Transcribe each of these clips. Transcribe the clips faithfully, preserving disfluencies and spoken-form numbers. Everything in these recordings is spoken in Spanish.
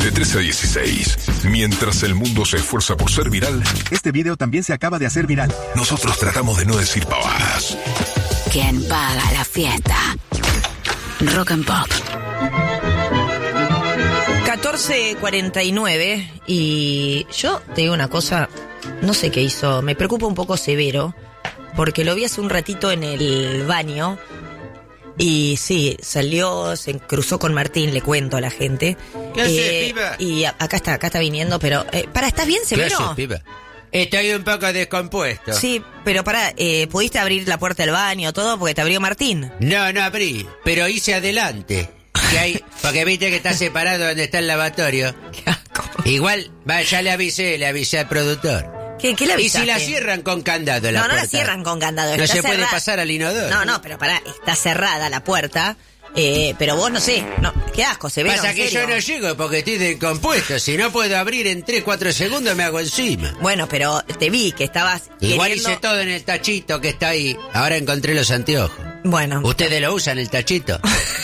de trece a dieciséis. Mientras el mundo se esfuerza por ser viral, este video también se acaba de hacer viral. Nosotros tratamos de no decir pavadas. ¿Quién paga la fiesta? Rock and Pop. catorce cuarenta y nueve y yo te digo una cosa, no sé qué hizo, me preocupa un poco Severo, porque lo vi hace un ratito en el baño y sí, salió, se cruzó con Martín, le cuento a la gente. ¿Qué hace, eh, piba? Y a, acá está, acá está viniendo, pero... Eh, para, ¿estás bien, Severo? ¿Qué haces, piba? Estoy un poco descompuesto. Sí, pero para, eh, ¿pudiste abrir la puerta del baño, todo? Porque te abrió Martín. No, no abrí, pero hice adelante. Que hay, porque viste que está separado donde está el lavatorio. Qué asco. Igual, va, ya le avisé, le avisé al productor. ¿Qué, qué le ¿Y avisaste? si la cierran con candado la No, no puerta? la cierran con candado. No está se puede cerrada. pasar al inodoro. No, no, pero pará, está cerrada la puerta, eh, pero vos no sé, no, qué asco, Severo. Pasa ¿en que serio? yo no llego porque estoy descompuesto. Si no puedo abrir en tres, cuatro segundos me hago encima. Bueno, pero te vi que estabas Igual queriendo... hice todo en el tachito que está ahí. Ahora encontré los anteojos. Bueno. ¿Ustedes lo usan el tachito?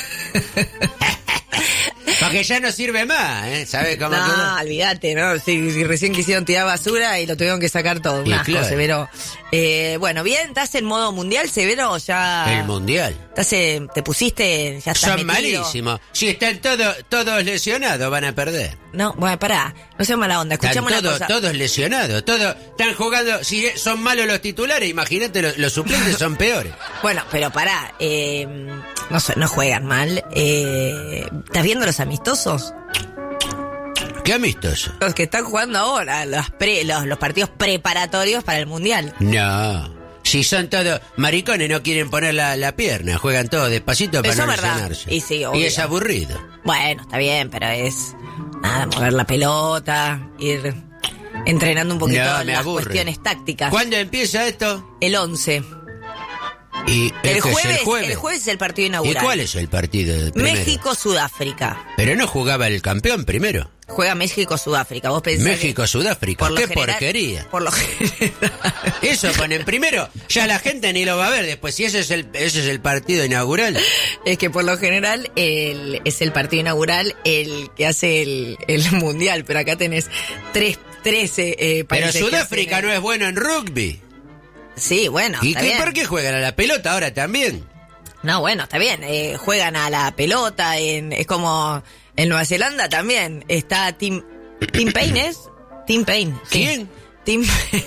Porque ya no sirve más, ¿eh? ¿Sabes cómo No, quedó? olvídate, ¿no? Si, si recién quisieron tirar basura y lo tuvieron que sacar todo. Un Y asco, claro. Severo. Eh, bueno, bien, ¿estás en modo mundial, Severo? Ya... El mundial. ¿Estás, eh, te pusiste, ya estás Son metido? malísimos. Si están todos todos lesionados, van a perder. No, bueno, pará, no seas mala onda, Están escuchame una todos, cosa. todos lesionados. Todos están jugando. Si son malos los titulares, imagínate, los, los suplentes son peores. Bueno, pero pará, eh, no sé, no juegan mal. Eh, ¿Estás viendo los amistosos? ¿Qué amistoso? Los que están jugando ahora, los, pre, los, los partidos preparatorios para el Mundial. No. Si son todos maricones, no quieren poner la, la pierna. Juegan todos despacito para Eso no es verdad. lesionarse. Y sí, y obvio. es aburrido. Bueno, está bien, pero es nada, mover la pelota, ir entrenando un poquito No, me las aburre. cuestiones tácticas. ¿Cuándo empieza esto? El once. Y El este es jueves, el jueves. el jueves es el partido ¿Y inaugural. cuál es el partido de primero? México-Sudáfrica. Pero no jugaba el campeón primero. Juega México-Sudáfrica. Vos pensás que- México-Sudáfrica. por lo ¡Qué general- porquería! Por lo general. Eso ponen primero, ya la gente ni lo va a ver después. Si ese es el, ese es el partido inaugural. Es que por lo general el, es el partido inaugural el que hace el, el mundial, pero acá tenés tres, trece eh, Pero países. que Sudáfrica hacen no el- es bueno en rugby. Sí, bueno. ¿Y está qué, bien. por qué juegan a la pelota ahora también? No, bueno, está bien. Eh, juegan a la pelota, en, es como en Nueva Zelanda también. Está Tim, Tim Payne, ¿es? Tim Payne. sí. ¿Quién? Tim.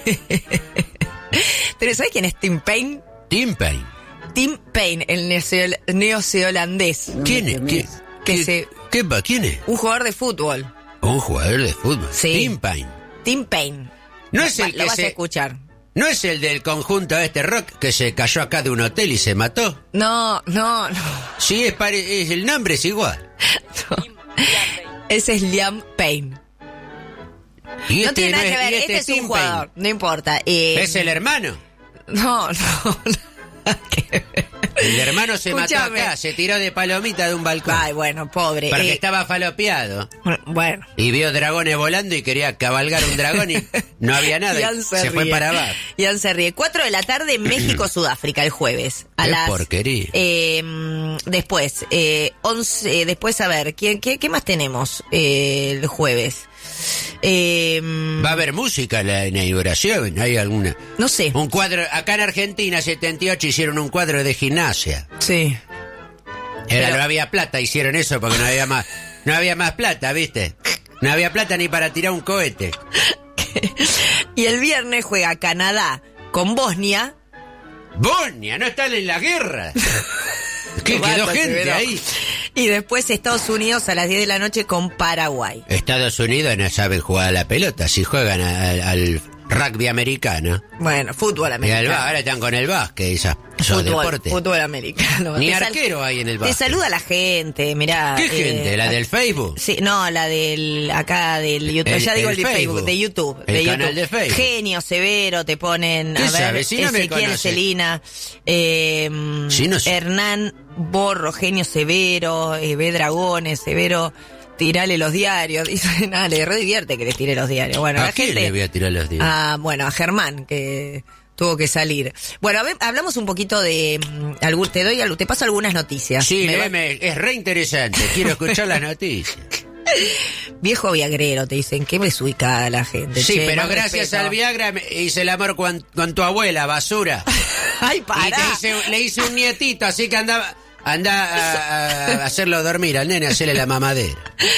¿Pero sabes quién es Tim Payne? Tim Payne. Tim Payne, el neozeol- neozelandés. ¿Quién es? ¿Quién, Que qué- se- qué pa- ¿Quién es? Un jugador de fútbol. Un jugador de fútbol. Sí. Tim Payne. Tim Payne. No es Va- el Lo que vas a se, escuchar. no es el del conjunto este rock que se cayó acá de un hotel y se mató. No, no, no. Sí, es, pare- es el nombre es igual. Ese es Liam Payne. Y No este tiene nada no que ver, y este, es Tim un jugador, no importa. Eh, Payne. ¿Es el hermano? No, no, nada que ver. El hermano se Escuchame. mató acá, se tiró de palomita de un balcón. Ay, bueno, pobre. Porque Eh, estaba falopeado. Bueno. Y vio dragones volando y quería cabalgar un dragón y no había nada. Ian Y se, se fue ríe. para abajo. Ian se ríe. Cuatro de la tarde, México-Sudáfrica, el jueves. A Qué las, porquería. Eh, mm, después, eh, once, eh, después, a ver, ¿qué, qué, qué más tenemos eh, el jueves? Eh, mm, Va a haber música en la inauguración, ¿hay alguna? no sé. Un cuadro, acá en Argentina, setenta y ocho, hicieron un cuadro de gimnasia. Sí. Era, Pero- no había plata, hicieron eso porque no había más, no había más plata, ¿viste? No había plata ni para tirar un cohete. Y el viernes juega Canadá con Bosnia. Bosnia, no están en la guerra. ¿Qué quedó Basta, gente Severo. ahí? Y después Estados Unidos a las diez de la noche con Paraguay. Estados Unidos no saben jugar a la pelota, si juegan a- al, al rugby americano. Bueno, fútbol Y al americano. ba- ahora están con el básquet, esas, esos Fútbol, deportes. fútbol americano. Ni Te sal- arquero hay en el Te básquet. saluda la gente, mirá. ¿Qué eh, gente? ¿La a- del Facebook? Sí, no, la del, acá del YouTube, El- ya digo el el de Facebook, Facebook. de YouTube. El de canal YouTube. de Facebook. Genio, Severo, te ponen, ¿Qué a ver, sabe? Si no me Ezequiel conoce. Celina, eh, Si no sé. Hernán Borro, Genio Severo, eh, B Dragones, Severo, tirale los diarios. Dice, nada, le re divierte que les tire los diarios. Bueno, ¿A la quién gente... le voy a tirar los días? Ah, bueno, a Germán, que tuvo que salir. Bueno, a ver, hablamos un poquito de... mm, algún- te doy algo, te paso algunas noticias. Sí, Me va- léeme, es re interesante. Quiero escuchar las noticias. Viejo viagrero, te dicen, qué desubicada la gente. Sí, che, pero más gracias respeto. al Viagra me hice el amor con, con tu abuela, basura. Ay, Y pará. te hice- le hice un nietito, así que andaba... Anda a, a hacerlo dormir al nene, hacerle la mamadera.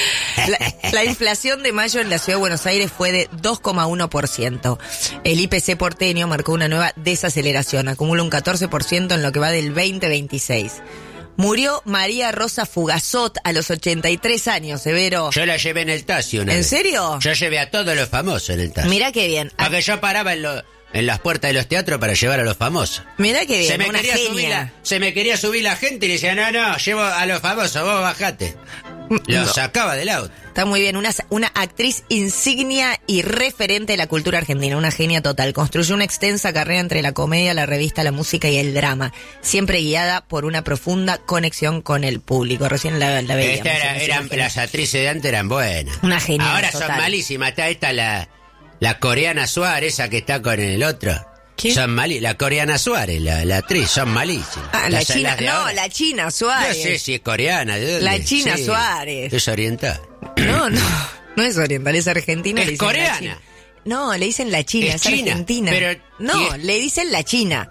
La, la inflación de mayo en la ciudad de Buenos Aires fue de dos coma uno por ciento. El I P C porteño marcó una nueva desaceleración, acumula un catorce por ciento en lo que va del veinte veintiséis. Murió María Rosa Fugazot a los ochenta y tres años, Severo. Yo la llevé en el taxi una ¿En vez. serio? Yo llevé a todos los famosos en el taxi. Mirá qué bien. Ah, Porque yo paraba en, lo- en las puertas de los teatros para llevar a los famosos. mirá qué bien, Se me, una quería subir genia. la, se me quería subir la gente y le decía, no, no, llevo a los famosos, vos bajate. Lo No. sacaba del auto. Está muy bien, una, una actriz insignia y referente de la cultura argentina, una genia total. Construyó una extensa carrera entre la comedia, la revista, la música y el drama, siempre guiada por una profunda conexión con el público. Recién la, la veíamos. Esta era- en esa eran, imagen. las actrices de antes eran buenas. Una genial, Ahora total. son malísimas. Está esta la, la coreana Suárez, esa que está con el otro. ¿Quién? Son mali La coreana Suárez, la, la actriz, son malísimas. Ah, la Las- China, las de no, ahora. la China No Suárez. sé si es coreana. ¿De dónde? La China Sí, Suárez. Es oriental. No, no, no es oriental, es argentina. Es le dicen la coreana. China. No, le dicen la China, Es es, china, argentina. pero- no, y es- le dicen la China.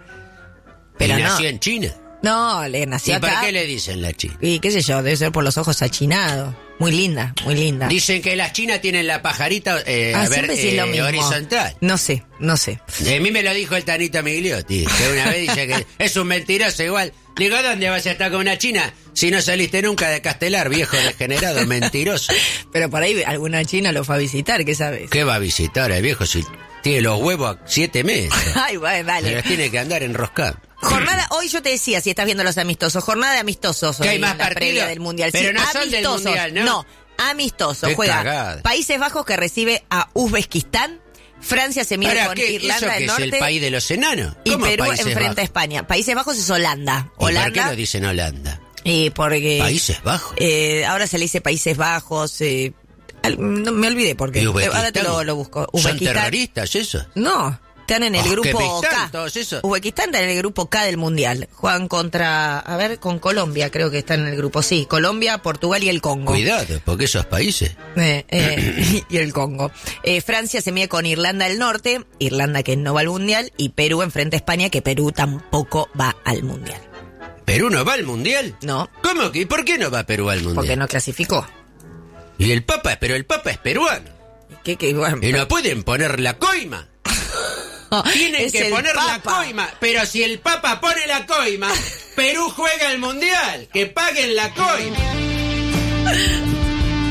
Pero ¿Y no. nació en China? No, le ¿Y nació por acá. qué le dicen la China? Y qué sé yo, debe ser por los ojos achinados. Muy linda, muy linda. Dicen que las chinas tienen la pajarita eh, Ah, a ver, siempre sí es lo eh, mismo. horizontal. No sé, no sé. A mí me lo dijo el Tanito Migliotti, que una vez dice que es un mentiroso igual. Digo, ¿dónde vas a estar con una china si no saliste nunca de Castelar, viejo degenerado, mentiroso? Pero por ahí alguna china lo fue a visitar, ¿qué sabes? ¿Qué va a visitar el viejo si tiene los huevos a siete meses? Ay, bueno, Se dale. los tiene que andar enroscando. Jornada, hoy yo te decía, si estás viendo los amistosos, jornada de amistosos hoy ¿Que hay en más la previa partidos? del Mundial. Pero Sí, no son del amistosos, Mundial, ¿no? No, amistosos. Qué Juega cagada. Países Bajos que recibe a Uzbekistán, Francia se mide Ahora, con ¿qué, Irlanda ¿eso que del es Norte el país de los enanos? y ¿Cómo Perú Países enfrenta a Bajos? España. Países Bajos es Holanda. ¿Y por qué Holanda, lo dicen Holanda? eh, porque Países Bajos. eh, ahora se le dice Países Bajos. Eh, al- no, me olvidé porque ¿Y Uzbekistán? ahora te lo, lo busco. ¿Son Uzbekistán. terroristas esos? No, están en el grupo Uzbekistán, K. todos esos. Uzbekistán está en el grupo K del Mundial. Juegan contra, a ver, con Colombia, creo que está en el grupo. Sí, Colombia, Portugal y el Congo. Cuidado, porque esos países... Eh, eh, y el Congo. Eh, Francia se mide con Irlanda del Norte, Irlanda que no va al Mundial, y Perú enfrenta a España, que Perú tampoco va al Mundial. ¿Perú no va al Mundial? No, ¿Cómo que? ¿Y por qué no va Perú al Mundial? porque no clasificó. Y el Papa, pero el Papa es peruano. ¿Qué, qué, bueno, Y no pueden poner la coima. Tienen es que el poner la Papa. coima. Pero si el Papa pone la coima, Perú juega el Mundial. Que paguen la coima.